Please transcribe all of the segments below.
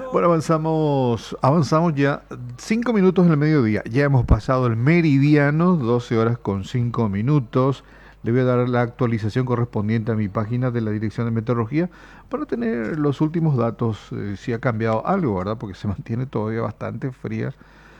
Bueno, avanzamos ya 5 minutos en el mediodía. Ya hemos pasado el meridiano, 12 horas con 5 minutos. Le voy a dar la actualización correspondiente a mi página de la Dirección de Meteorología para tener los últimos datos, si ha cambiado algo, ¿verdad? Porque se mantiene todavía bastante fría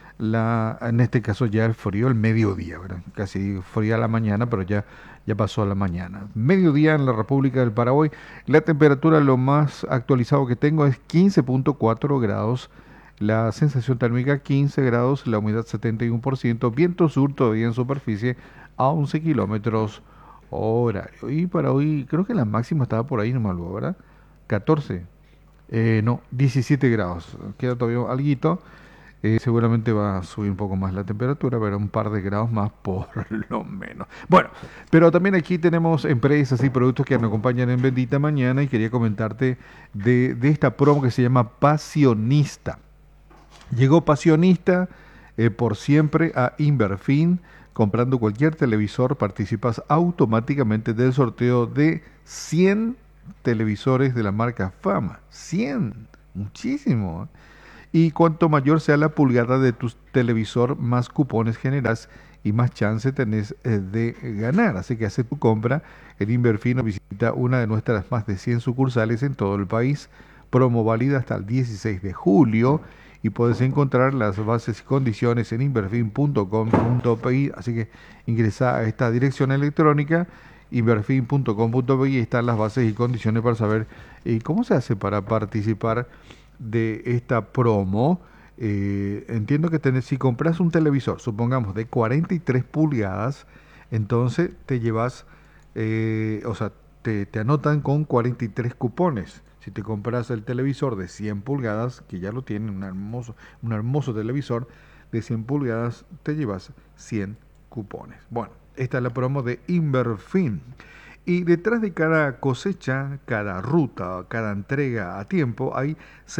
en este caso ya el frío, el mediodía, ¿verdad? Casi fría la mañana, pero ya pasó a la mañana. Mediodía en la República del Paraguay. La temperatura, lo más actualizado que tengo es 15.4 grados. La sensación térmica 15 grados, la humedad 71%, viento sur todavía en superficie a 11 kilómetros horario. Y para hoy creo que la máxima estaba por ahí, no me olvido, ¿verdad? 14, no, 17 grados. Queda todavía alguito. Seguramente va a subir un poco más la temperatura, pero un par de grados más por lo menos. Bueno, pero también aquí tenemos empresas y productos que nos acompañan en Bendita Mañana y quería comentarte de esta promo que se llama Pasionista. Llegó Pasionista por siempre a Inverfin. Comprando cualquier televisor participas automáticamente del sorteo de 100 televisores de la marca Fama. 100, muchísimo. Y cuanto mayor sea la pulgada de tu televisor, más cupones generas y más chance tenés de ganar. Así que hace tu compra en Inverfino, visita una de nuestras más de 100 sucursales en todo el país. Promo válida hasta el 16 de julio y puedes encontrar las bases y condiciones en inverfin.com.pi. Así que ingresa a esta dirección electrónica inverfin.com.pi y están las bases y condiciones para saber cómo se hace para participar de esta promo. Entiendo que si compras un televisor, supongamos de 43 pulgadas, entonces te llevas, o sea, te anotan con 43 cupones. Si te compras el televisor de 100 pulgadas, que ya lo tiene, un hermoso televisor de 100 pulgadas, te llevas 100 cupones. Bueno, esta es la promo de Inverfin. Y detrás de cada cosecha, cada ruta, cada entrega a tiempo, hay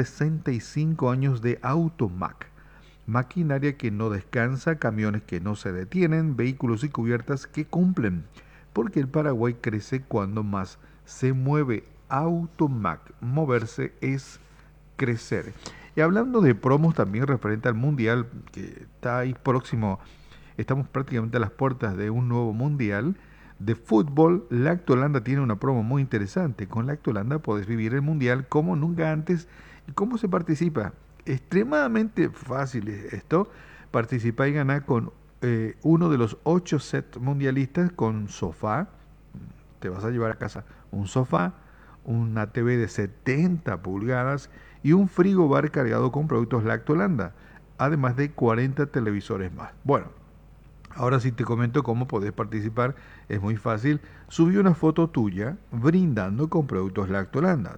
65 años de Automac. Maquinaria que no descansa, camiones que no se detienen, vehículos y cubiertas que cumplen. Porque el Paraguay crece cuando más se mueve. Automac, moverse es crecer. Y hablando de promos también referente al Mundial, que está ahí próximo, estamos prácticamente a las puertas de un nuevo Mundial de fútbol. Lactolanda tiene una promo muy interesante. Con Lactolanda podés vivir el Mundial como nunca antes. ¿Y cómo se participa? Extremadamente fácil es esto. Participa y gana con uno de los 8 sets mundialistas con sofá. Te vas a llevar a casa un sofá, una TV de 70 pulgadas y un frigobar cargado con productos Lactolanda, además de 40 televisores más. Bueno, ahora sí te comento cómo podés participar. Es muy fácil. Subí una foto tuya brindando con productos Lactolanda.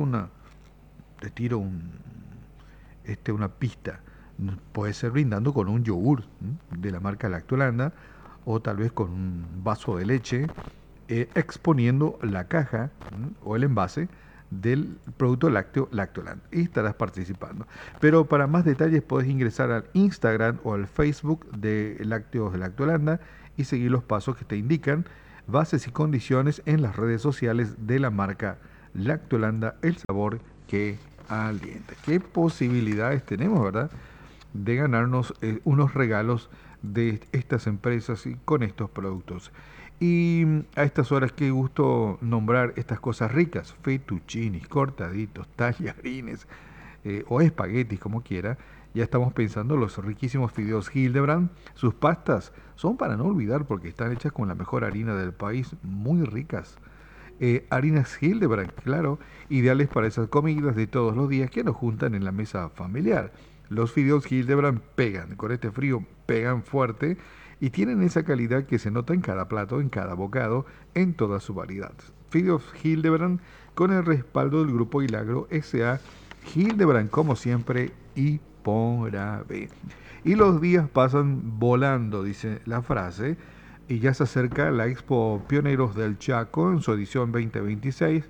Una pista. Puede ser brindando con un yogur de la marca Lactolanda o tal vez con un vaso de leche, exponiendo la caja o el envase del producto lácteo Lactoland y estarás participando. Pero para más detalles puedes ingresar al Instagram o al Facebook de Lácteos de Lactolanda y seguir los pasos que te indican, bases y condiciones en las redes sociales de la marca Lactolanda, el sabor que alienta. ¿Qué posibilidades tenemos, verdad, de ganarnos unos regalos de estas empresas y con estos productos? Y a estas horas qué gusto nombrar estas cosas ricas: fettuccinis, cortaditos, tallarines o espaguetis, como quiera. Ya estamos pensando los riquísimos fideos Hildebrand. Sus pastas son para no olvidar porque están hechas con la mejor harina del país, muy ricas. Harinas Hildebrand, claro, ideales para esas comidas de todos los días que nos juntan en la mesa familiar. Los fideos Hildebrand pegan, con este frío pegan fuerte y tienen esa calidad que se nota en cada plato, en cada bocado, en toda su variedad. Fideos Hildebrand con el respaldo del Grupo Hilagro S.A. Hildebrand, como siempre, y por haber. Y los días pasan volando, dice la frase, y ya se acerca la Expo Pioneros del Chaco en su edición 2026.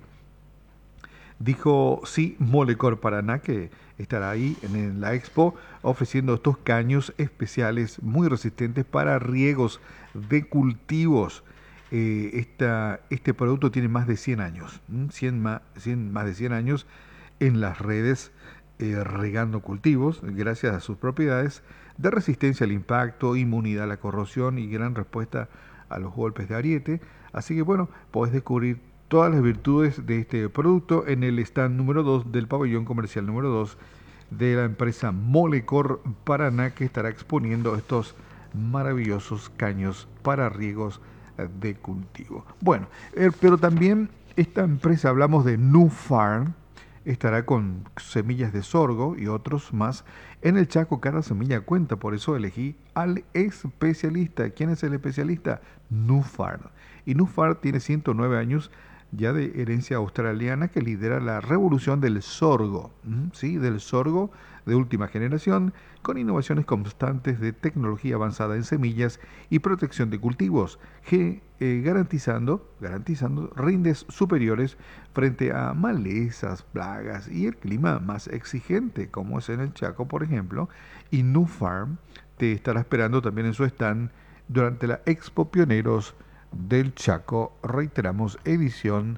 Dijo sí Molecor Paraná, que estará ahí en la Expo ofreciendo estos caños especiales muy resistentes para riegos de cultivos. Este producto tiene más de 100 años, más de 100 años en las redes. regando cultivos gracias a sus propiedades de resistencia al impacto, inmunidad a la corrosión y gran respuesta a los golpes de ariete. Así que bueno, podés descubrir todas las virtudes de este producto en el stand número 2 del pabellón comercial número 2 de la empresa Molecor Paraná, que estará exponiendo estos maravillosos caños para riegos de cultivo. Bueno, pero también esta empresa, hablamos de New Farm, estará con semillas de sorgo y otros más. En el Chaco cada semilla cuenta, por eso elegí al especialista. ¿Quién es el especialista? Nufar. Y Nufar tiene 109 años ya de herencia australiana, que lidera la revolución del sorgo, ¿sí? Del sorgo de última generación, con innovaciones constantes de tecnología avanzada en semillas y protección de cultivos, garantizando rindes superiores frente a malezas, plagas y el clima más exigente, como es en el Chaco, por ejemplo. Y New Farm te estará esperando también en su stand durante la Expo Pioneros del Chaco, reiteramos, edición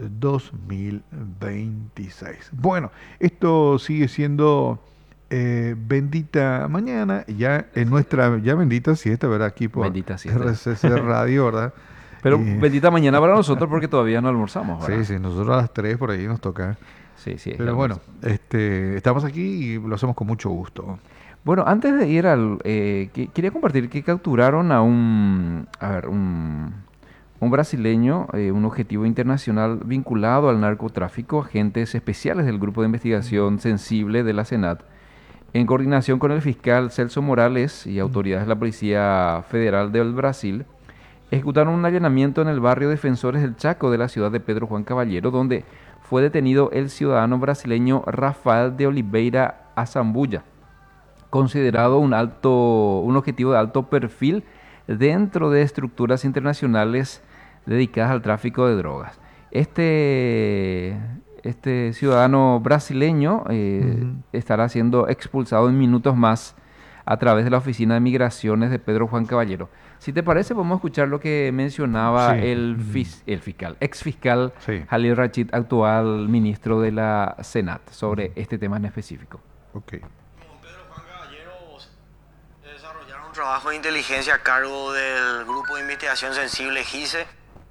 2026. Bueno, esto sigue siendo bendita mañana, ya en nuestra, ya bendita siesta, ¿verdad? Aquí por RCC Radio, ¿verdad? Pero bendita mañana para nosotros porque todavía no almorzamos, ¿verdad? Sí, nosotros a las 3 por ahí nos toca. Sí. Pero bueno, estamos aquí y lo hacemos con mucho gusto. Bueno, antes de ir al... quería compartir que capturaron a un brasileño, un objetivo internacional vinculado al narcotráfico, agentes especiales del Grupo de Investigación Sensible de la Senat, en coordinación con el fiscal Celso Morales y autoridades de la Policía Federal del Brasil, ejecutaron un allanamiento en el barrio Defensores del Chaco de la ciudad de Pedro Juan Caballero, donde fue detenido el ciudadano brasileño Rafael de Oliveira Azambuja, considerado un objetivo de alto perfil dentro de estructuras internacionales dedicadas al tráfico de drogas. Este ciudadano brasileño estará siendo expulsado en minutos más a través de la Oficina de Migraciones de Pedro Juan Caballero. Si te parece, podemos escuchar lo que mencionaba el ex fiscal Jalil Rachid, actual ministro de la Senat, sobre este tema en específico. Pedro Juan Caballero desarrollaron un trabajo de inteligencia a cargo del Grupo de Investigación Sensible GISE.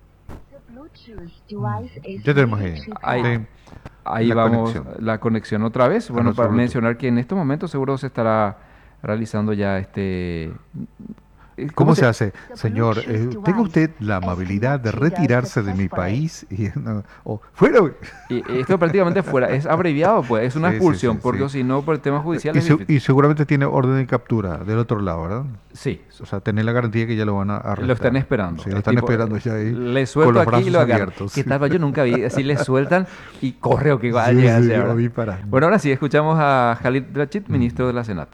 Ya tenemos ahí vamos, la conexión otra vez. Bueno, para mencionar que en estos momentos seguro se estará realizando ya ¿Cómo se hace? Señor, tenga usted la amabilidad de retirarse de mi país fuera. Y esto prácticamente fuera, es abreviado, pues, es una expulsión, porque si no, por el tema judicial y seguramente tiene orden de captura del otro lado, ¿verdad? Sí. O sea, tener la garantía que ya lo van a arrestar. Lo están esperando. Sí, lo están esperando ya ahí. Le suelto aquí y lo agarro. ¿Qué tal? Yo nunca vi, así le sueltan y corre o que va a llegar. Bueno, ahora sí, escuchamos a Jalil Rachid, ministro de la Senat.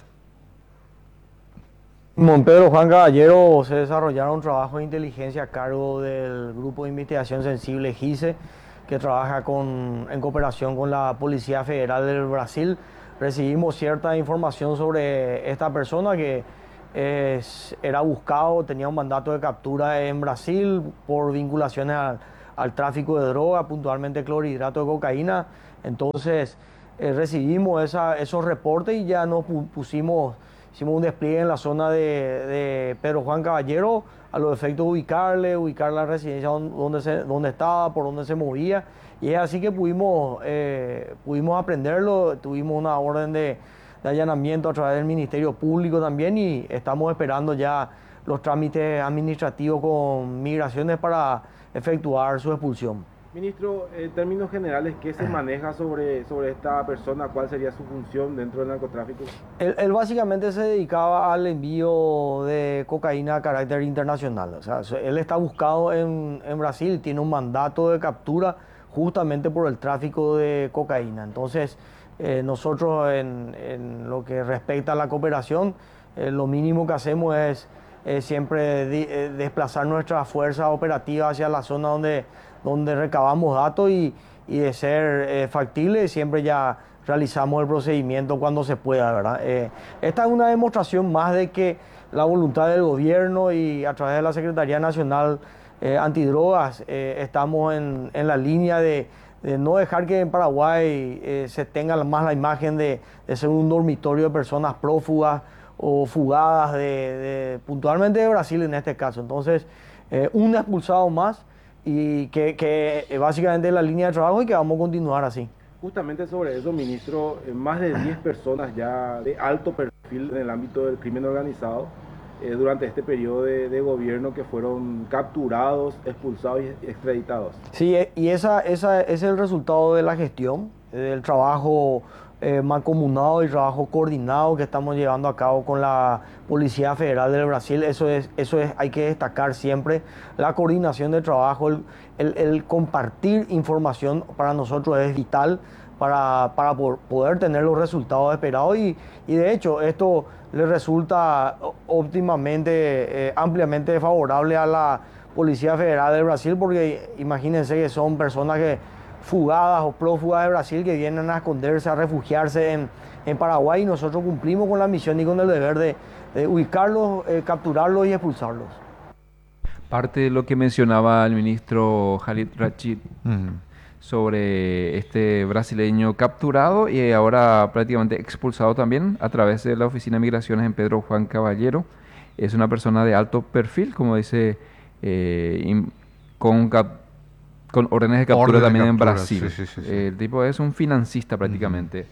Pedro Juan Caballero se desarrollaron un trabajo de inteligencia a cargo del Grupo de Investigación Sensible GISE, que trabaja en cooperación con la Policía Federal del Brasil. Recibimos cierta información sobre esta persona que era buscado, tenía un mandato de captura en Brasil por vinculaciones al tráfico de droga, puntualmente clorhidrato de cocaína. Entonces recibimos esos reportes y ya nos hicimos un despliegue en la zona de Pedro Juan Caballero a los efectos de ubicar la residencia donde estaba, por donde se movía. Y es así que pudimos aprenderlo, tuvimos una orden de allanamiento a través del Ministerio Público también y estamos esperando ya los trámites administrativos con migraciones para efectuar su expulsión. Ministro, en términos generales, ¿qué se maneja sobre esta persona? ¿Cuál sería su función dentro del narcotráfico? Él básicamente se dedicaba al envío de cocaína a carácter internacional. O sea, él está buscado en Brasil, tiene un mandato de captura justamente por el tráfico de cocaína. Entonces, nosotros en lo que respecta a la cooperación, lo mínimo que hacemos es siempre desplazar nuestra fuerza operativa hacia la zona donde recabamos datos y de ser factible siempre ya realizamos el procedimiento cuando se pueda, ¿verdad? Esta es una demostración más de que la voluntad del gobierno y a través de la Secretaría Nacional Antidrogas estamos en la línea de de no dejar que en Paraguay se tenga más la imagen de ser un dormitorio de personas prófugas o fugadas puntualmente de Brasil en este caso. Entonces, un expulsado más y que básicamente es la línea de trabajo y que vamos a continuar así. Justamente sobre eso, ministro, más de 10 personas ya de alto perfil en el ámbito del crimen organizado durante este periodo de gobierno que fueron capturados, expulsados y extraditados. Sí, y ese es el resultado de la gestión, del trabajo mancomunado y trabajo coordinado que estamos llevando a cabo con la Policía Federal del Brasil. Eso es, hay que destacar siempre, la coordinación de trabajo, el compartir información para nosotros es vital para poder tener los resultados esperados y de hecho esto le resulta óptimamente, ampliamente favorable a la Policía Federal del Brasil, porque imagínense que son personas que fugadas o prófugas de Brasil que vienen a esconderse, a refugiarse en Paraguay, y nosotros cumplimos con la misión y con el deber de ubicarlos, capturarlos y expulsarlos. Parte de lo que mencionaba el ministro Khalid Rachid sobre este brasileño capturado y ahora prácticamente expulsado también a través de la Oficina de Migraciones en Pedro Juan Caballero. Es una persona de alto perfil, como dice, con órdenes de captura también en Brasil. Sí. El tipo es un financista prácticamente.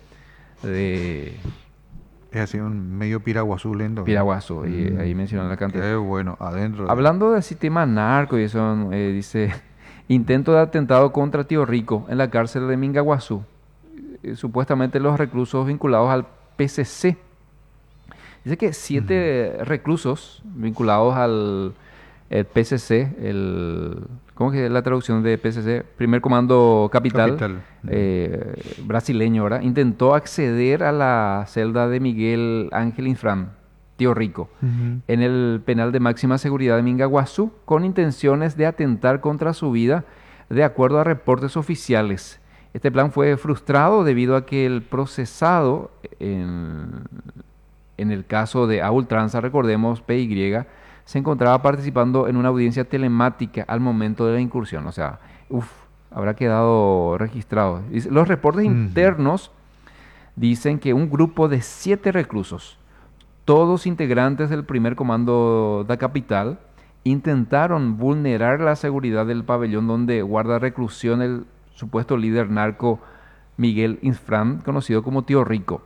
Es así un medio piraguazulento. Piraguazo, y ahí mencionan la cantidad. Qué bueno, adentro. Hablando del sistema narco y eso, dice, intento de atentado contra Tío Rico en la cárcel de Mingaguazú. Supuestamente los reclusos vinculados al PCC. Dice que 7 reclusos vinculados al PCC, ¿cómo que es la traducción de PCC? Primer Comando Capital. Brasileño, ¿verdad? Intentó acceder a la celda de Miguel Ángel Infran, Tío Rico, en el penal de máxima seguridad de Mingaguazú, con intenciones de atentar contra su vida, de acuerdo a reportes oficiales. Este plan fue frustrado debido a que el procesado, en el caso de A Ultranza, recordemos, PY, se encontraba participando en una audiencia telemática al momento de la incursión. O sea, habrá quedado registrado. Los reportes internos dicen que un grupo de 7 reclusos, todos integrantes del primer comando da capital, intentaron vulnerar la seguridad del pabellón donde guarda reclusión el supuesto líder narco Miguel Infran, conocido como Tío Rico.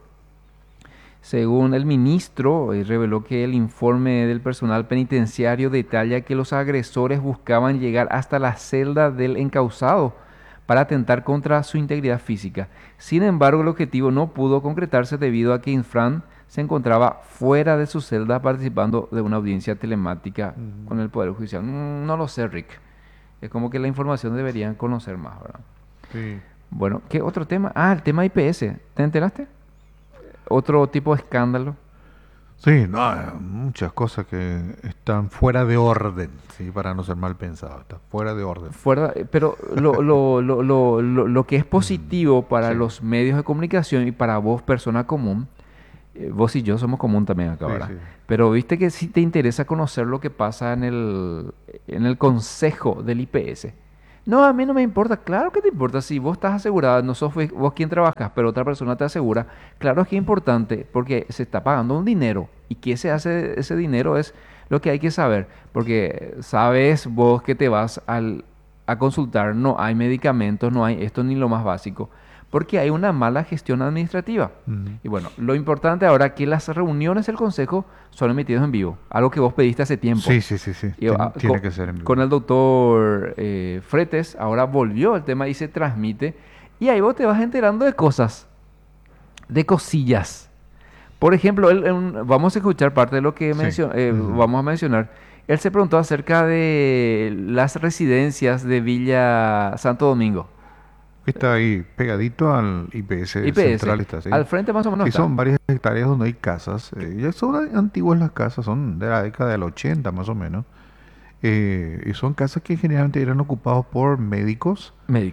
Según el ministro, reveló que el informe del personal penitenciario detalla que los agresores buscaban llegar hasta la celda del encausado para atentar contra su integridad física. Sin embargo, el objetivo no pudo concretarse debido a que Infran se encontraba fuera de su celda participando de una audiencia telemática con el Poder Judicial. No lo sé, Rick. Es como que la información deberían conocer más, ¿verdad? Sí. Bueno, ¿qué otro tema? El tema IPS. ¿Te enteraste? Otro tipo de escándalo. Sí, no, muchas cosas que están fuera de orden, sí, para no ser mal pensado, está fuera de orden. Pero lo que es positivo para los medios de comunicación y para vos, persona común, vos y yo somos común también acá, ¿verdad? Sí. Pero viste que sí te interesa conocer lo que pasa en el consejo del IPS. No, a mí no me importa. Claro que te importa. Si vos estás asegurada, no sos vos quien trabajas, pero otra persona te asegura. Claro que es importante porque se está pagando un dinero. ¿Y qué se hace ese dinero? Es lo que hay que saber. Porque sabes vos que te vas a consultar, no hay medicamentos, no hay esto ni lo más básico. Porque hay una mala gestión administrativa. Y bueno, lo importante ahora es que las reuniones del consejo son emitidas en vivo. Algo que vos pediste hace tiempo. Sí. Tiene que ser en vivo. Con el doctor Fretes, ahora volvió el tema y se transmite. Y ahí vos te vas enterando de cosas, de cosillas. Por ejemplo, vamos a escuchar parte de lo que vamos a mencionar. Él se preguntó acerca de las residencias de Villa Santo Domingo. Está ahí pegadito al IPS central. Está, ¿sí? Al frente más o menos. Sí, son varias hectáreas donde hay casas. Ya son antiguas las casas, son de la década del 80 más o menos. Y son casas que generalmente eran ocupadas por médicos,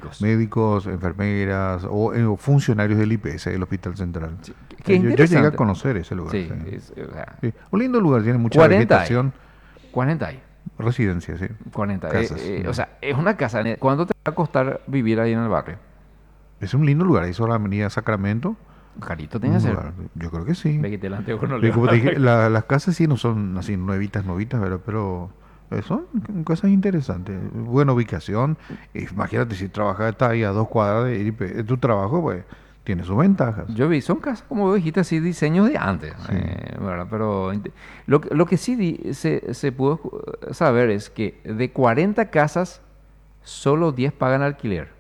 enfermeras o funcionarios del IPS, el Hospital Central. Sí, yo llegué a conocer ese lugar. Sí, sí. Un lindo lugar, tiene mucha vegetación. 40 hay. Residencia, sí. 40. O sea, es una casa. ¿Cuánto te va a costar vivir ahí en el barrio? Es un lindo lugar, eso la Avenida Sacramento. Carito tiene que ser. Yo creo que sí. Ve que te la anteojo no Y le como va te a dije, dar. las casas sí no son así novitas, pero son cosas interesantes. Buena ubicación. Imagínate si trabajas está ahí a 2 cuadras de tu trabajo, pues tiene sus ventajas. Yo vi, son casas, como dijiste, así, diseños de antes, Sí. ¿verdad? Pero lo que sí se pudo saber es que de 40 casas, solo 10 pagan alquiler.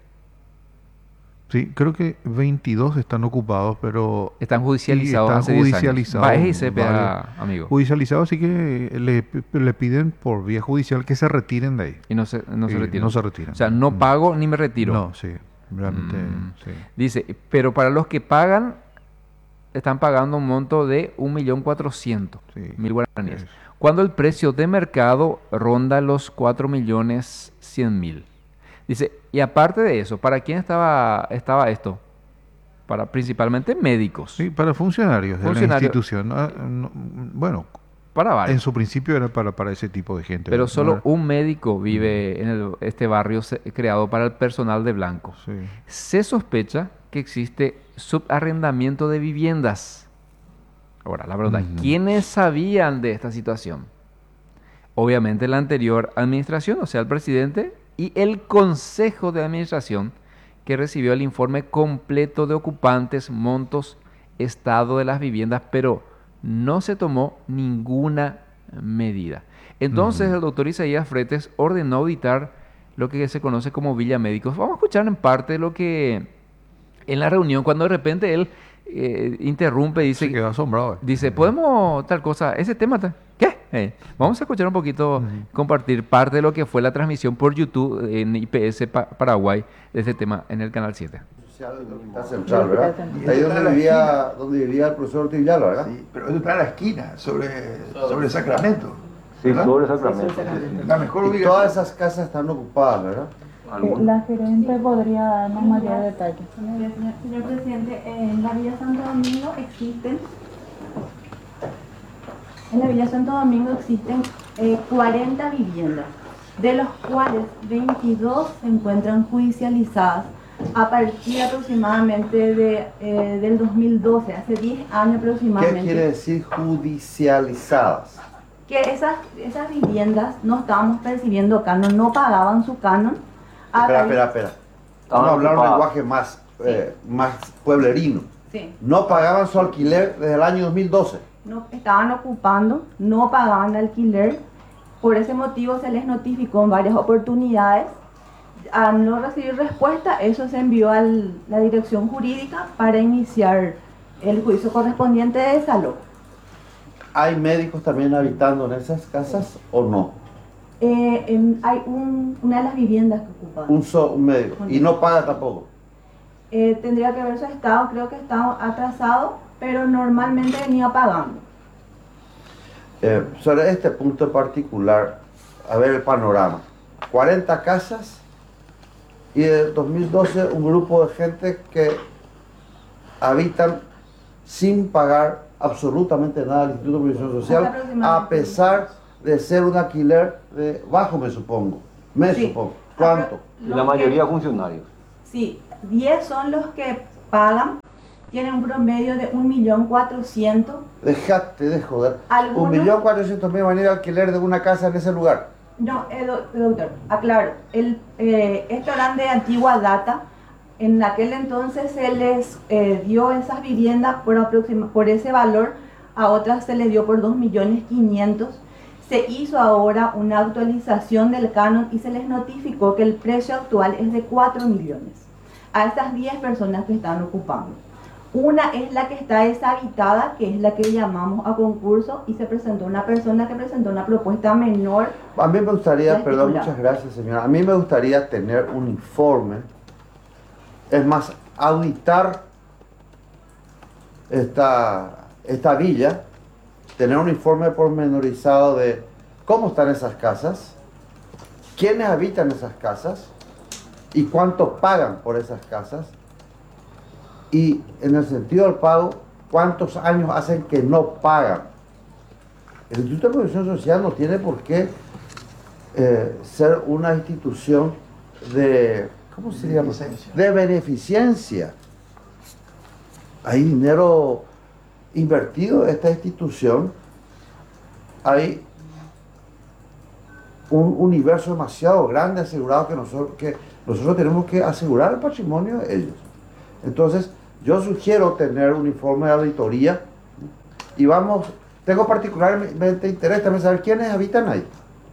Sí, creo que 22 están ocupados, pero Están y judicializados están hace 10 años. judicializados. Baez y CPA, varios. amigo. Judicializados, así que le piden por vía judicial que se retiren de ahí. Y no se Y retiran. no se retiran. O sea, no Mm. pago ni me retiro. No, sí, realmente, sí. Dice, pero para los que pagan, están pagando un monto de 1.400.000 Sí. guaraníes. Es- Cuando el precio de mercado ronda los 4.100.000. Dice, y aparte de eso, ¿para quién estaba esto? Para principalmente médicos. Sí, para funcionarios de la Funcionarios. institución. Bueno, Para en varios. su principio era para ese tipo de gente. Pero ¿no? solo era- un médico vive en este barrio creado para el personal de blanco. Sí. Se sospecha que existe subarrendamiento de viviendas. Ahora, la pregunta, Ujú. ¿quiénes sabían de esta situación? Obviamente la anterior administración, o sea, el presidente y el consejo de administración que recibió el informe completo de ocupantes, montos, estado de las viviendas, pero no se tomó ninguna medida. Entonces Ujú. el doctor Isaías Fretes ordenó auditar lo que se conoce como Villa Médicos. Vamos a escuchar en parte lo que en la reunión, cuando de repente él interrumpe, Se quedó asombrado. dice, ¿podemos tal cosa? Ese tema, ¿qué? Vamos a escuchar un poquito, Ujú. compartir parte de lo que fue la transmisión por YouTube en IPS Paraguay de este tema en el Canal 7. Social del Hospital Central, ¿verdad? Ahí donde vivía el profesor Ortiz Villalba, ¿verdad? Sí, pero eso está en la esquina, sobre Sacramento. Sí, ¿verdad? sobre Sacramento. La mejor Y ubicación. todas esas casas están ocupadas, ¿verdad? La gerente podría darnos mayor detalle. Señor presidente, en la Villa Santo Domingo existen 40 viviendas, de los cuales 22 se encuentran judicializadas a partir aproximadamente del 2012, hace 10 años ¿Qué aproximadamente. quiere decir judicializadas? Que esas viviendas no estábamos percibiendo canon, no pagaban su canon. Espera. Vamos a hablar un lenguaje más pueblerino. Sí. No pagaban su alquiler desde el año 2012. No estaban ocupando, no pagaban alquiler. Por ese motivo se les notificó en varias oportunidades. Al no recibir respuesta, eso se envió a la dirección jurídica para iniciar el juicio correspondiente de desalojo. ¿Hay médicos también habitando en esas casas o no? Hay una de las viviendas que ocupan. Un médico. Y no paga tampoco. Tendría que ver su estado, creo que está atrasado, pero normalmente venía pagando. Sobre este punto en particular, a ver el panorama. 40 casas y en 2012 un grupo de gente que habitan sin pagar absolutamente nada al Instituto de Previsión Social, a pesar de ser un alquiler de bajo, me supongo. Sí. Supongo. ¿Cuánto? La mayoría funcionarios. Sí, 10 son los que pagan, tienen un promedio de 1.400.000. Dejate de joder. Algunos- 1.400.000 van a ir a alquiler de una casa en ese lugar. No, doctor, aclaro, estos eran de antigua data. En aquel entonces se les dio esas viviendas por ese valor, a otras se les dio por 2.500.000. Se hizo ahora una actualización del canon y se les notificó que el precio actual es de 4 millones a estas 10 personas que están ocupando. Una es la que está deshabitada, que es la que llamamos a concurso, y se presentó una persona que presentó una propuesta menor. A mí me gustaría, Ya perdón, estipulado. muchas gracias señora, a mí me gustaría tener un informe, es más, auditar esta villa, tener un informe pormenorizado de cómo están esas casas, quiénes habitan esas casas y cuánto pagan por esas casas, y en el sentido del pago, cuántos años hacen que no pagan. El Instituto de Previsión Social no tiene por qué ser una institución de ¿cómo se llama? De beneficencia. Hay dinero invertido en esta institución. Hay un universo demasiado grande asegurado que nosotros tenemos que asegurar el patrimonio de ellos. Entonces, yo sugiero tener un informe de auditoría y tengo particularmente interés también saber quiénes habitan ahí.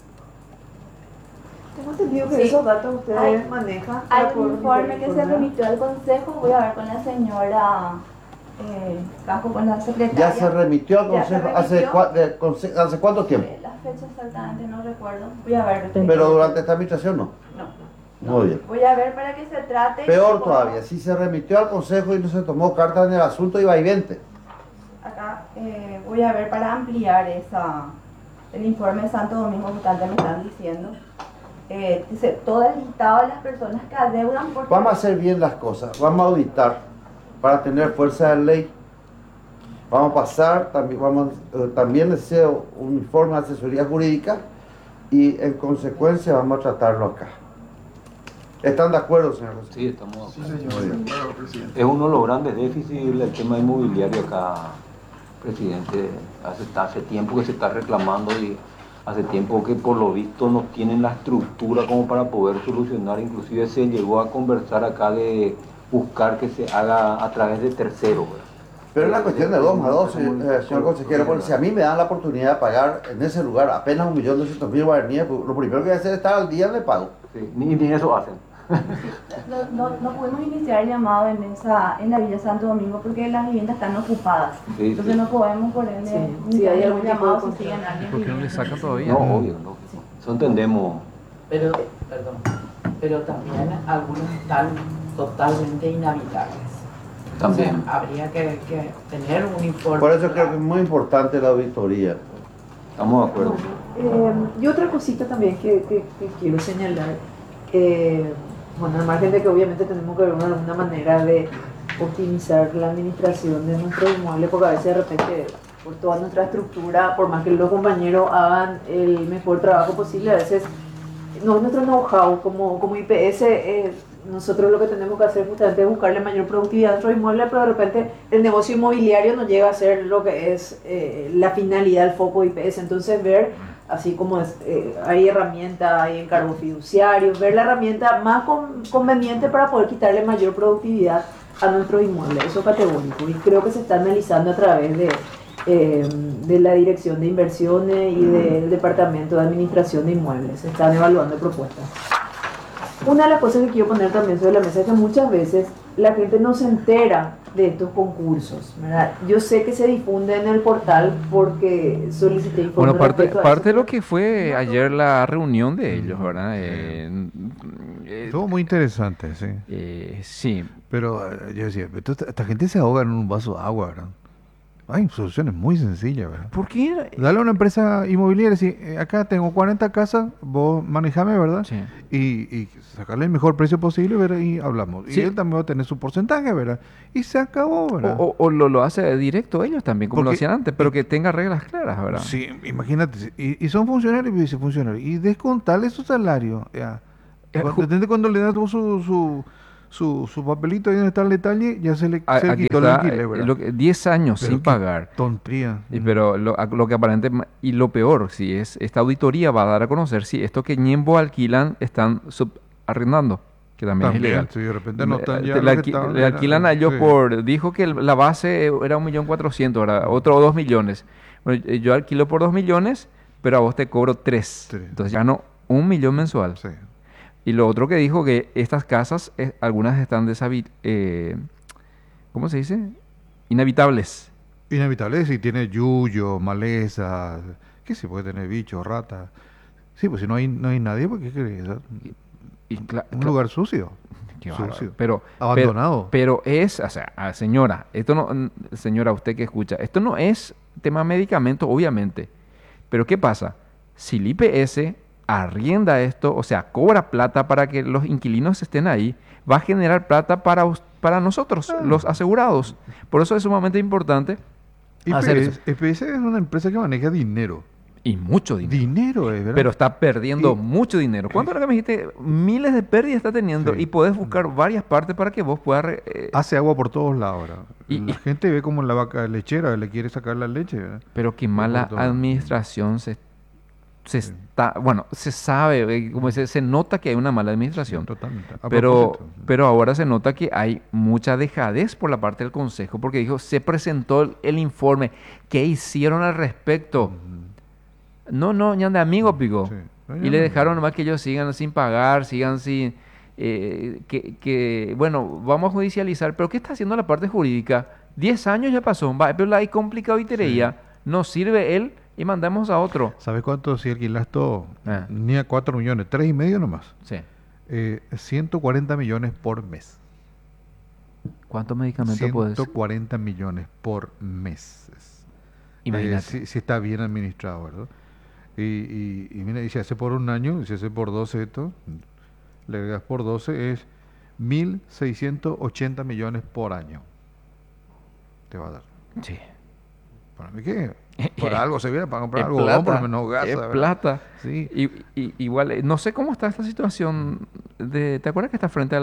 Tengo entendido que Sí. esos datos ustedes Hay- manejan. Hay para un poder informe que se informar. remitió al Consejo, voy a ver con la señora Casco, con la secretaria. Ya se remitió al Ya se Consejo remitió. ¿hace cuánto tiempo? La fecha exactamente no recuerdo, voy a ver. Pero durante esta administración no. No. Muy bien. Voy a ver para que se trate. Peor y todavía, si se remitió al Consejo y no se tomó carta en el asunto, iba y vente. Acá voy a ver para ampliar el informe de Santo Domingo que tanto me están diciendo. Dice todo el listado de las personas que adeudan por... Vamos a hacer bien las cosas, vamos a auditar para tener fuerza de ley. Vamos a pasar, también deseo un informe de asesoría jurídica y en consecuencia vamos a tratarlo acá. ¿Están de acuerdo, señor José? Sí, estamos de Sí, acuerdo. señor. Claro, presidente. Es uno de los grandes déficits el tema inmobiliario acá, presidente. Hace tiempo que se está reclamando y hace tiempo que por lo visto no tienen la estructura como para poder solucionar. Inclusive se llegó a conversar acá de buscar que se haga a través de terceros, ¿verdad? Pero es una cuestión de 2 más 2, señor consejero, porque si a mí me dan la oportunidad de pagar en ese lugar apenas 1.200.000 guaraníes, pues, lo primero que voy a hacer es estar al día en el pago. Sí, ni eso hacen. No pudimos iniciar el llamado en la Villa Santo Domingo porque las viviendas están ocupadas. Sí, Entonces sí. no podemos por ende Sí, iniciar hay el algún tipo de llamado si control. siguen alguien ¿Por qué no le viviendo. sacan todavía? No, obvio, no. Eso entendemos. Pero, perdón, pero también algunos están totalmente inhabitables. También. O sea, habría que tener un informe. Por eso creo que es muy importante la auditoría. Estamos de acuerdo. Y otra cosita también que quiero señalar, bueno, al margen de que obviamente tenemos que ver alguna manera de optimizar la administración de nuestros inmuebles, porque a veces de repente por toda nuestra estructura, por más que los compañeros hagan el mejor trabajo posible, a veces no es nuestro know-how como IPS. Nosotros lo que tenemos que hacer justamente es buscarle mayor productividad a nuestros inmuebles, pero de repente el negocio inmobiliario no llega a ser lo que es la finalidad, el foco de IPS. Entonces ver, así como hay herramientas, hay encargos fiduciarios, ver la herramienta más conveniente para poder quitarle mayor productividad a nuestros inmuebles, eso categórico. Y creo que se está analizando a través de la Dirección de Inversiones y del Departamento de Administración de Inmuebles. Se están evaluando propuestas. Una de las cosas que quiero poner también sobre la mesa es que muchas veces la gente no se entera de estos concursos, ¿verdad? Yo sé que se difunde en el portal porque solicité informes. Bueno, parte de lo que fue ayer la reunión de ellos, ¿verdad? Estuvo muy interesante, sí. Sí. Pero yo decía, esta gente se ahoga en un vaso de agua, ¿verdad? Hay soluciones muy sencillas, ¿verdad? ¿Por qué? Dale a una empresa inmobiliaria, si acá tengo 40 casas, vos manejame, ¿verdad? Sí. Y sacarle el mejor precio posible, ¿verdad? Y hablamos. Sí. Y él también va a tener su porcentaje, ¿verdad? Y se acabó, ¿verdad? O lo hace directo ellos también, como lo Porque- hacían antes, pero que tenga reglas claras, ¿verdad? Sí, imagínate. Y son funcionarios, vicefuncionarios. Y descontarle su salario, ya. Cuando le das su papelito ahí donde está el detalle, ya se le Aquí quitó el está, alquiler, ¿verdad? 10 años Pero sin qué pagar. Tontería. Pero lo que aparentemente, y lo peor, si es esta auditoría va a dar a conocer si esto que Ñembo alquilan están subarrendando, que también, es ilegal. si de repente no están ya Le, los que alqui- estaban, le alquilan a ellos sí. dijo que la base era 1.400.000, ahora otro 2 millones. Bueno, yo alquilo por 2 millones, pero a vos te cobro 3. Sí. Entonces gano 1 millón mensual. Sí. Y lo otro que dijo que estas casas, algunas están ¿cómo se dice? Inhabitables. Inevitable si tiene yuyo, maleza, ¿qué se puede tener? Bichos, ratas. Sí, pues si no hay nadie, ¿por qué crees? Un lugar sucio. Qué bárbaro. Sucio. Pero Abandonado. Pero es, o sea, señora, esto no, señora, usted que escucha, esto no es tema medicamento, obviamente. Pero ¿qué pasa? Si el IPS arrienda esto, o sea, cobra plata para que los inquilinos estén ahí, va a generar plata para nosotros, los asegurados. Por eso es sumamente importante hacer eso. EPS es una empresa que maneja dinero. Y mucho dinero. Dinero, ¿verdad? Pero está perdiendo mucho dinero. ¿Cuánto era que me dijiste? Miles de pérdidas está teniendo y podés buscar varias partes para que vos puedas... Hace agua por todos lados ahora. La gente ve como la vaca lechera le quiere sacar la leche, ¿verdad? Pero qué mala administración se sabe, como se nota que hay una mala administración. Totalmente. Pero ahora se nota que hay mucha dejadez por la parte del Consejo, porque dijo, se presentó el informe. ¿Qué hicieron al respecto? No, ya de amigo, pico. Sí. Y le dejaron nomás que ellos sigan sin pagar, sigan sin... bueno, vamos a judicializar, pero ¿qué está haciendo la parte jurídica? 10 años ya pasó, pero la hay complicado y tereía. No sirve él y mandamos a otro. ¿Sabes cuánto si alquilas todo? Ni a 4 millones, 3,5 nomás. Sí. 140 millones por mes. ¿Cuántos medicamentos puedes? 140 millones por mes. Imagínate. Si está bien administrado, ¿verdad? Y mira, y si hace por un año, y si hace por 12 esto, le agregas por 12, es 1.680 millones por año. Te va a dar. Sí. ¿Para mí qué? Por algo se viene, para comprar algo, plata, por lo menos gas. Es plata. Sí. Igual, no sé cómo está esta situación. ¿Te acuerdas que está frente a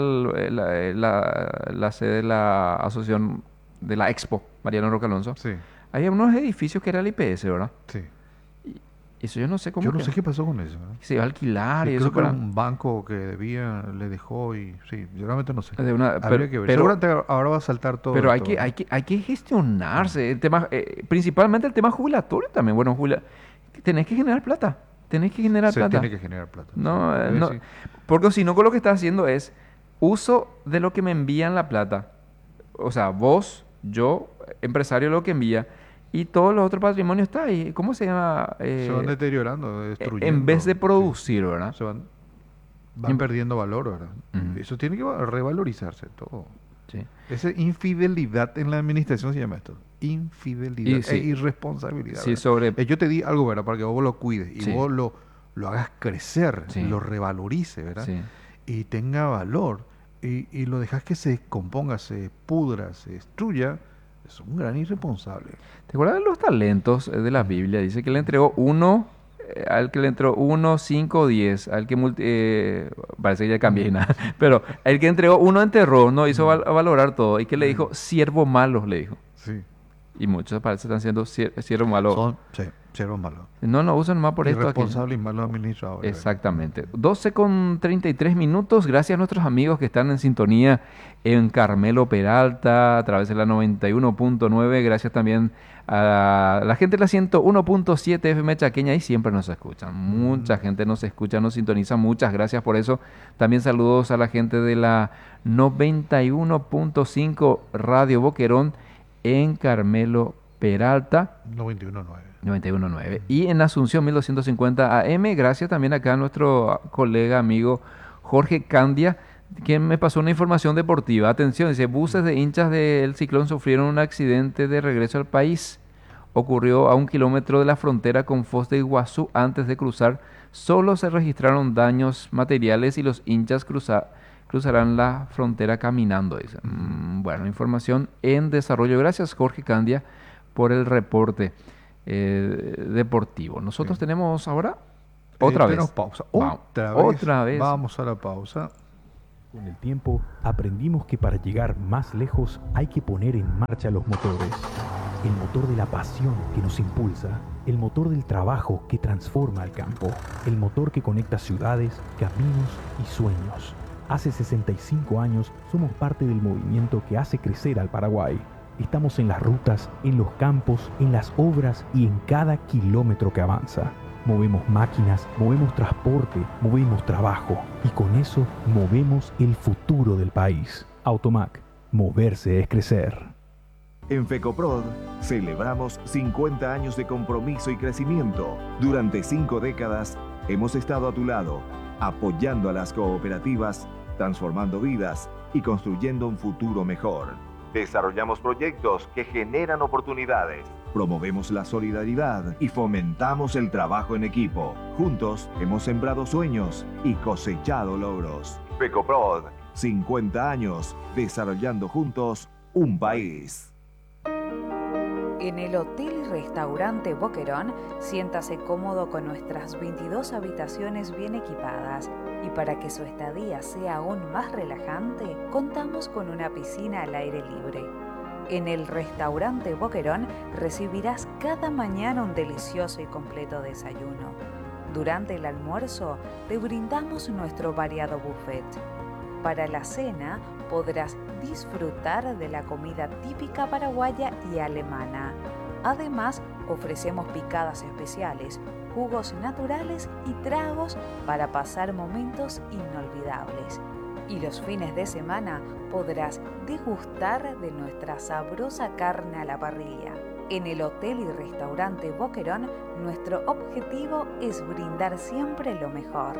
la sede de la asociación de la Expo, Mariano Roca Alonso? Sí. Hay unos edificios que era el IPS, ¿verdad? Sí. Eso yo no sé cómo. Yo no sé qué pasó con eso, ¿verdad? Se iba a alquilar y creo eso que era un banco que debía, le dejó y... Sí, yo realmente no sé. Habría que ver. Seguramente ahora va a saltar todo. Pero hay que gestionarse. El tema, principalmente el tema jubilatorio también. Bueno, tenés que generar plata. Tenés que generar plata. Tiene que generar plata. No, porque si no, con lo que estás haciendo es uso de lo que me envían la plata. O sea, vos, yo, empresario, lo que envía... Y todos los otros patrimonios está ahí. ¿Cómo se llama? Se van deteriorando, destruyendo. En vez de producir, ¿verdad? Se van perdiendo valor, ¿verdad? Eso tiene que revalorizarse todo. Sí. Esa infidelidad en la administración se llama esto. Infidelidad e irresponsabilidad. Sí, yo te di algo, ¿verdad? Para que vos lo cuides y vos lo hagas crecer, lo revalorice, ¿verdad? Sí. Y tenga valor. Y lo dejas que se descomponga, se pudra, se destruya. Es un gran irresponsable. ¿Te acuerdas de los talentos de la Biblia? Dice que le entregó uno, al que le entregó 1, 5, 10, al que parece que ya cambié nada, pero el que entregó uno enterró, no hizo valorar todo, y que le dijo, siervo malo, le dijo. Sí. Y muchos parece que están siendo siervos malos. Sí, siervos malos. No usan más por esto. Irresponsable y malos administradores. Exactamente. 12:33. Gracias a nuestros amigos que están en sintonía en Carmelo Peralta, a través de la 91.9. Gracias también a la gente de la 101.7 FM Chaqueña, y siempre nos escuchan. Mucha gente nos escucha, nos sintoniza. Muchas gracias por eso. También saludos a la gente de la 91.5 Radio Boquerón en Carmelo Peralta. 91.9. Y en Asunción 1250 AM. Gracias también acá a nuestro colega, amigo Jorge Candia, quien me pasó una información deportiva. Atención, dice, buses de hinchas del Ciclón sufrieron un accidente de regreso al país. Ocurrió a 1 kilómetro de la frontera con Foz de Iguazú. Antes de cruzar, solo se registraron daños materiales y los hinchas cruzarán la frontera caminando. Dice. Bueno, información en desarrollo. Gracias, Jorge Candia, por el reporte deportivo. Nosotros tenemos ahora otra vez. Pausa. Otra vez. Vamos a la pausa. Con el tiempo aprendimos que para llegar más lejos hay que poner en marcha los motores. El motor de la pasión que nos impulsa, el motor del trabajo que transforma el campo, el motor que conecta ciudades, caminos y sueños. Hace 65 años somos parte del movimiento que hace crecer al Paraguay. Estamos en las rutas, en los campos, en las obras y en cada kilómetro que avanza. Movemos máquinas, movemos transporte, movemos trabajo y con eso movemos el futuro del país. Automac, moverse es crecer. En FECOPROD celebramos 50 años de compromiso y crecimiento. Durante 5 décadas hemos estado a tu lado, apoyando a las cooperativas, transformando vidas y construyendo un futuro mejor. Desarrollamos proyectos que generan oportunidades. Promovemos la solidaridad y fomentamos el trabajo en equipo. Juntos hemos sembrado sueños y cosechado logros. FECOPROD, 50 años desarrollando juntos un país. En el Hotel y Restaurante Boquerón, siéntase cómodo con nuestras 22 habitaciones bien equipadas. Y para que su estadía sea aún más relajante, contamos con una piscina al aire libre. En el Restaurante Boquerón recibirás cada mañana un delicioso y completo desayuno. Durante el almuerzo te brindamos nuestro variado buffet. Para la cena podrás disfrutar de la comida típica paraguaya y alemana. Además, ofrecemos picadas especiales, jugos naturales y tragos para pasar momentos inolvidables. Y los fines de semana podrás degustar de nuestra sabrosa carne a la parrilla. En el Hotel y Restaurante Boquerón, nuestro objetivo es brindar siempre lo mejor.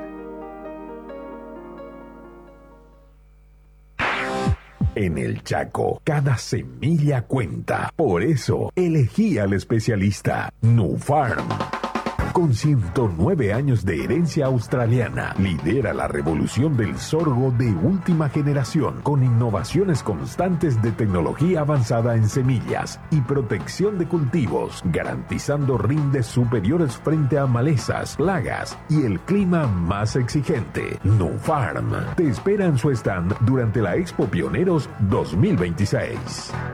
En el Chaco, cada semilla cuenta. Por eso, elegí al especialista Nufarm. Con 109 años de herencia australiana, lidera la revolución del sorgo de última generación, con innovaciones constantes de tecnología avanzada en semillas y protección de cultivos, garantizando rindes superiores frente a malezas, plagas y el clima más exigente. Nufarm te espera en su stand durante la Expo Pioneros 2026.